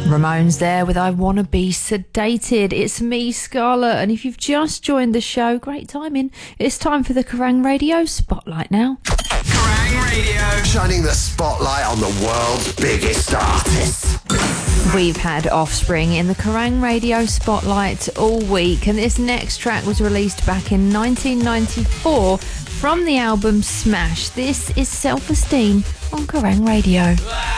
Ramones there with I Wanna Be Sedated. It's me, Scarlett, and if you've just joined the show, great timing. It's time for the Kerrang Radio Spotlight now. Kerrang Radio, shining the spotlight on the world's biggest artists. We've had Offspring in the Kerrang Radio Spotlight all week, and this next track was released back in 1994 from the album Smash. This is Self-Esteem on Kerrang Radio.